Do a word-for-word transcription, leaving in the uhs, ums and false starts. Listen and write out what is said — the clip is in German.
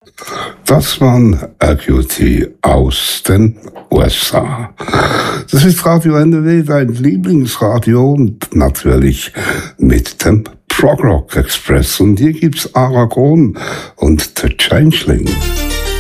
Das waren Acuity aus den U S A. Das ist Radio N R W, dein Lieblingsradio und natürlich mit dem Prog Rock Express. Und hier gibt's Aragorn und The Changeling.